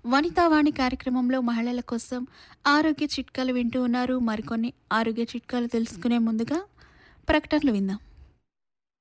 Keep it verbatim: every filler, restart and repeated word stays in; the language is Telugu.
వనితావాణి కార్యక్రమంలో మహిళల కోసం ఆరోగ్య చిట్కాలు వింటూ ఉన్నారు. మరికొన్ని ఆరోగ్య చిట్కాలు తెలుసుకునే ముందుగా ప్రకటనలు విందాం.